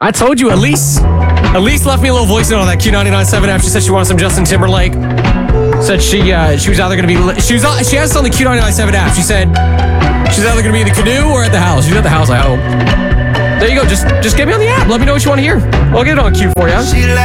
I told you, Elise left me a little voice note on that Q99.7 app. She said she wanted some Justin Timberlake. Said she was either going to be... She asked us on the Q99.7 app. She said she's either going to be in the canoe or at the house. She's at the house, I hope. There you go. Just get me on the app. Let me know what you want to hear. I'll get it on Q for you.